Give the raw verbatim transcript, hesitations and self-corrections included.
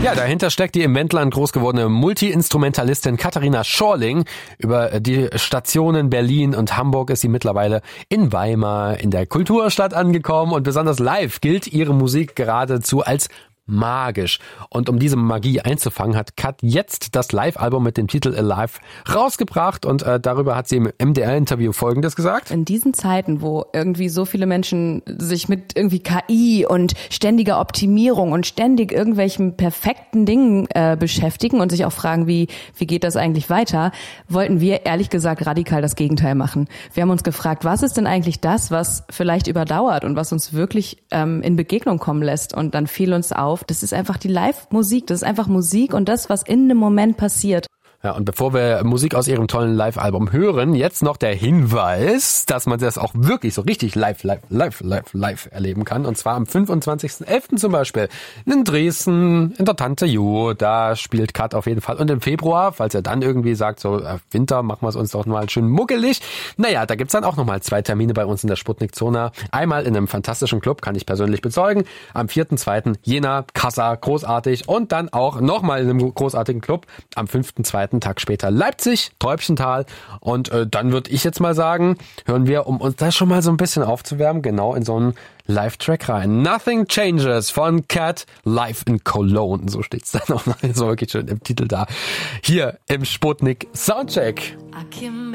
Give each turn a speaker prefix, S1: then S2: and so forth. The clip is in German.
S1: Ja, dahinter steckt die im Wendland groß gewordene Multi-Instrumentalistin Katharina Schorling. Über die Stationen Berlin und Hamburg ist sie mittlerweile in Weimar in der Kulturstadt angekommen und besonders live gilt ihre Musik geradezu als magisch. Und um diese Magie einzufangen, hat Kat jetzt das Live-Album mit dem Titel Alive rausgebracht und äh, darüber hat sie im M D R-Interview Folgendes gesagt.
S2: In diesen Zeiten, wo irgendwie so viele Menschen sich mit irgendwie K I und ständiger Optimierung und ständig irgendwelchen perfekten Dingen äh, beschäftigen und sich auch fragen, wie wie geht das eigentlich weiter, wollten wir ehrlich gesagt radikal das Gegenteil machen. Wir haben uns gefragt, was ist denn eigentlich das, was vielleicht überdauert und was uns wirklich ähm, in Begegnung kommen lässt? Und dann fiel uns auf, das ist einfach die Live-Musik, das ist einfach Musik und das, was in dem Moment passiert.
S1: Ja, und bevor wir Musik aus ihrem tollen Live-Album hören, jetzt noch der Hinweis, dass man das auch wirklich so richtig live, live, live, live, live erleben kann. Und zwar am fünfundzwanzigsten elften zum Beispiel in Dresden, in der Tante Jo, da spielt Kat auf jeden Fall. Und im Februar, falls er dann irgendwie sagt, so äh, Winter, machen wir es uns doch mal schön muckelig. Naja, da gibt's dann auch nochmal zwei Termine bei uns in der Sputnik-Zona. Einmal in einem fantastischen Club, kann ich persönlich bezeugen. Am vierten zweiten Jena, Kassa, großartig. Und dann auch nochmal in einem großartigen Club am fünften zweiten Tag später Leipzig, Täubchental. Und äh, dann würde ich jetzt mal sagen, hören wir, um uns das schon mal so ein bisschen aufzuwärmen, genau in so einen Live-Track rein. Nothing Changes von Kat, live in Cologne. So steht's dann auch noch so wirklich schön im Titel da. Hier im Sputnik Soundcheck.